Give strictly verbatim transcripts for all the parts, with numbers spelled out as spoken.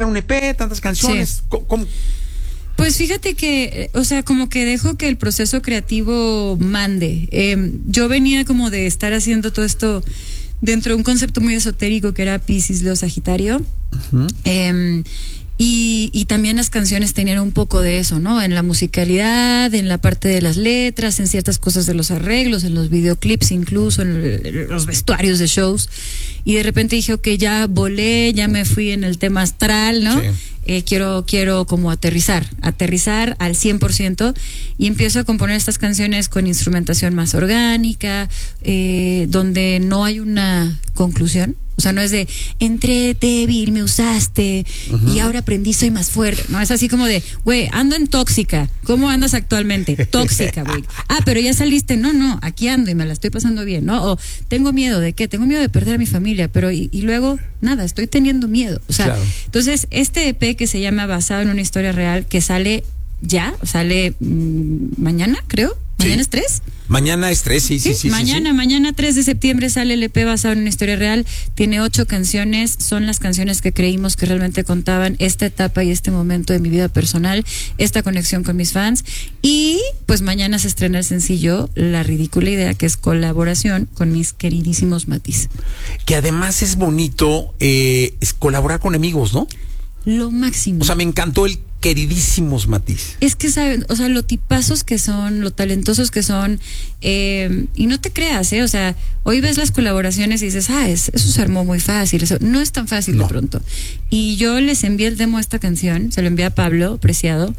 un E P, tantas canciones. Sí. ¿Cómo, cómo? Pues fíjate que, o sea, como que dejo que el proceso creativo mande. Eh, yo venía como de estar haciendo todo esto dentro de un concepto muy esotérico que era Piscis, Leo, Sagitario. Uh-huh. Eh, y, y también las canciones tenían un poco de eso, ¿no? En la musicalidad, en la parte de las letras, en ciertas cosas de los arreglos, en los videoclips incluso, en, el, en los vestuarios de shows. Y de repente dije, ok, ya volé, ya me fui en el tema astral, ¿no? Sí. Eh, quiero, quiero como aterrizar, aterrizar al cien por ciento y empiezo a componer estas canciones con instrumentación más orgánica, eh, donde no hay una conclusión. O sea, no es de, entré débil, me usaste, uh-huh. y ahora aprendí, soy más fuerte. No, es así como de, güey, ando en tóxica. ¿Cómo andas actualmente? Tóxica, güey. Ah, pero ya saliste. No, no, aquí ando y me la estoy pasando bien, ¿no? O tengo miedo de qué? Tengo miedo de perder a mi familia, pero y, y luego, nada, estoy teniendo miedo. O sea, claro. Entonces, este E P que se llama Basado en una historia real, que sale ya, sale mmm, mañana, creo. ¿Mañana sí. es tres? Mañana es tres, sí, sí, sí. sí mañana, sí, sí. mañana tres de septiembre sale el E P basado en una historia real. Tiene ocho canciones, son las canciones que creímos que realmente contaban esta etapa y este momento de mi vida personal, esta conexión con mis fans. Y pues mañana se estrena el sencillo La Ridícula Idea, que es colaboración con mis queridísimos Matiz. Que además es bonito eh, es colaborar con amigos, ¿no? Lo máximo. O sea, me encantó el queridísimos Matiz. Es que saben, o sea, lo tipazos que son, lo talentosos que son, eh, y no te creas, eh, o sea, hoy ves las colaboraciones y dices, ah, es, eso se armó muy fácil, eso no es tan fácil no. de pronto. Y yo les envié el demo a esta canción, se lo envié a Pablo Preciado.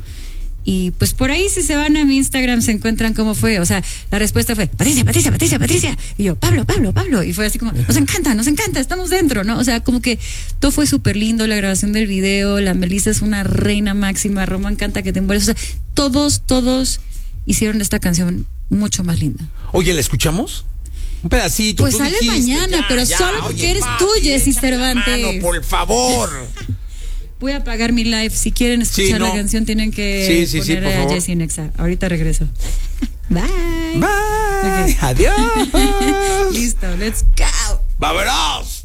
Y pues por ahí si se van a mi Instagram se encuentran cómo fue, o sea, la respuesta fue Patricia, Patricia, Patricia, Patricia, y yo, Pablo, Pablo, Pablo, y fue así como, nos encanta, nos encanta, estamos dentro, ¿no? O sea, como que todo fue súper lindo, la grabación del video, la Melissa es una reina máxima, Roma encanta que te envuelves, o sea, todos, todos hicieron de esta canción mucho más linda. Oye, ¿la escuchamos? Un pedacito. Pues sale dijiste, mañana, ya, pero ya, solo porque oye, eres tú, Jessy Cervantes. Mano, por favor. Voy a apagar mi live. Si quieren escuchar sí, no. la canción, tienen que sí, sí, poner sí, a Jessy Nexa. Ahorita regreso. Bye. Bye. Okay. Adiós. Listo, let's go. ¡Vámonos!